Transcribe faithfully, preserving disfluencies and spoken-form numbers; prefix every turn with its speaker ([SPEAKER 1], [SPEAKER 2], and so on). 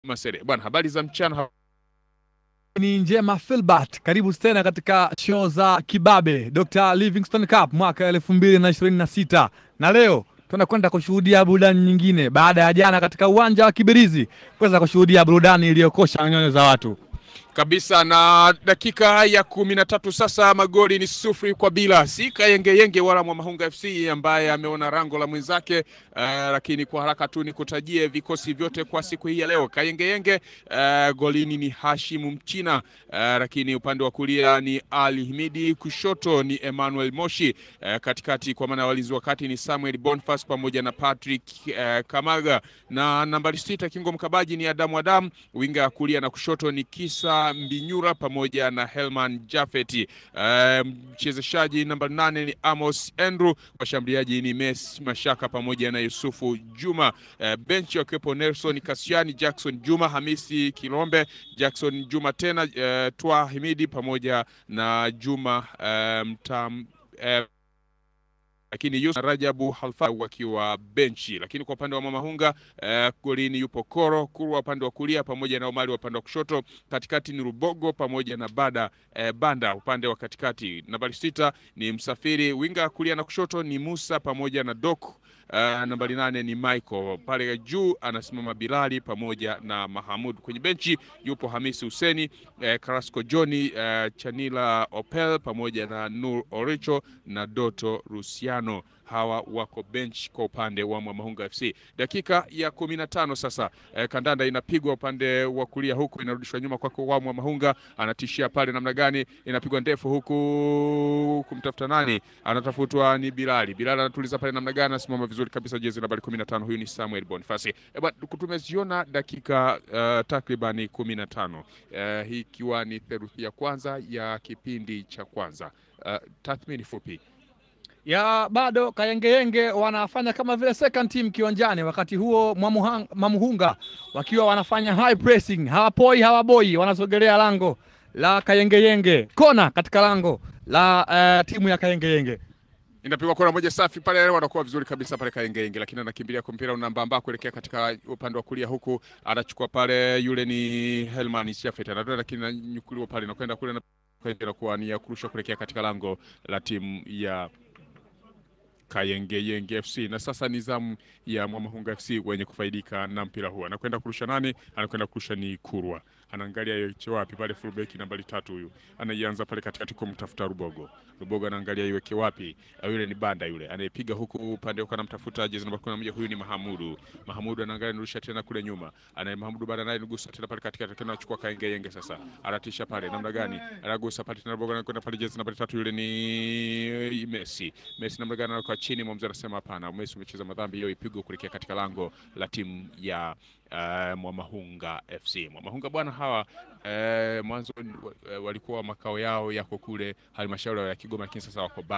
[SPEAKER 1] Masere. Bwana, habari za mchana.
[SPEAKER 2] Ni njema Philbert, karibu tena katika show za Kibabe Doctor Livingstone Cup mwaka elfu mbili na ishirini na sita, na leo tunakwenda kushuhudia burudani nyingine baada ya jana katika uwanja wa Kibirizi kuweza kushuhudia burudani iliyokosha nyoyo za watu
[SPEAKER 1] kabisa. Na dakika ya kumi na tatu sasa, magoli ni sufuri kwa bila. Si Kayenge Yenge wala Mwamahunga F C ambaye ameona rango la mwenzake, uh, lakini kwa haraka tu ni kutajie vikosi vyote kwa siku hii ya leo. Kayenge Yenge uh, golini ni Hashimu Mchina, uh, lakini upande wa kulia ni Ali Himidi, kushoto ni Emmanuel Moshi, uh, katikati kwa maana walinzi wakati ni Samuel Boniface pamoja na Patrick uh, Kamaga, na nambari sita Kingo Mkabaji ni Adamu Adamu, winga kulia na kushoto ni Kisa Mbinyura pamoja na Helman Jafeti. Mchezeshaji um, namba nane ni Amos Andrew, washambuliaji ni Mes Mashaka pamoja na Yusufu Juma. Uh, benchi wakiwepo Nelson Kasiani, Jackson Juma, Hamisi Kilombe, Jackson Juma tena, uh, Twa Himidi pamoja na Juma Mtam um, uh, lakini Yusuf Rajabu Halfa wakiwa benchi. Lakini kwa upande wa Mwamahunga eh, golini yupo Koro Kurwa upande wa kulia pamoja na Omari upande wa kushoto, katikati ni Rubogo pamoja na Bada eh, Banda upande wa katikati. Nambari sita ni Msafiri, winga kulia na kushoto ni Musa pamoja na Doku. Uh, nambari nane ni Michael, pale juu anasimama Bilali pamoja na Mahamud. Kwenye benchi yupo Hamisi Huseni, eh, Carrasco Johnny, eh, Chanila Opel pamoja na Nur Oricho na Doto Rusiano. Hawa wako bench kwa upande wa Mwamahunga F C. Dakika ya kumi na tano sasa, eh, kandanda inapigwa upande wa kulia huku inarudishwa nyuma kwa kwa Mwamahunga, anatishia pale namna gani, inapigwa ndefu huku kumtafuta nani, anatafutwa ni Bilali. Bilali anatuliza pale namna gani, anasimama vizuri kabisa, jezi nambari kumi na tano, huyu ni Samuel Boniface. Eba tumeziona dakika uh, takriban kumi na tano, uh, hii ikiwa ni theluthi ya kwanza ya kipindi cha kwanza. Uh, tathmini fupi
[SPEAKER 2] ya bado Kayenge Yenge wanafanya kama vile second team kiwanjani, wakati huo Mwamahunga wakiwa wanafanya high pressing, hawapoi hawaboi, wanasogelea lango la Kayenge Yenge, kona katika lango la uh, timu ya Kayenge Yenge.
[SPEAKER 1] Inapigwa kona moja safi pale, wanakuwa vizuri kabisa pale Kayenge Yenge, lakini anakimbilia kwa mpira unambamba kuelekea katika upande wa kulia huku, anachukua pale, yule ni Helman Jafet anatoa, lakini ananyukuliwa pale na kwenda kule, na kuwa ni ya kurusha kuelekea katika lango la timu ya Kayenge Yenge F C. Na sasa nizamu ya Mwamahunga F C wenye kufaidika na mpira huu. Anakwenda kurusha nani? Anakwenda kurusha ni Kurwa. Anaangalia yeye wapi pale, fullback nambari tatu huyu. Anaianza pale katikati kumtafuta Rubogo. Rubogo anaangalia iweke wapi? Yule ni Banda yule. Anayepiga huku upande huko anamtafuta jezi namba kumi na moja, huyu ni Mahamudu. Mahamudu anaangalia nirusha tena kule nyuma. Anaye Mahamudu Banda naye nugusa tena pale katikati, tena anachukua Kayenge Yenge sasa. Anatisha pale namna gani? Anagusa pale tena Rubogo anakwenda pale jezi nambari tatu, yule ni Messi. Messi namna gani anakuwa chini, mwamuzi anasema hapana, Messi umecheza madhambi, hiyo ipigwe kuelekea katika lango la timu ya uh, Mwamahunga F C. Mwamahunga bwana hawa uh, mwanzo uh, walikuwa makao yao yako kule halmashauri ya Kigoma, lakini sasa wako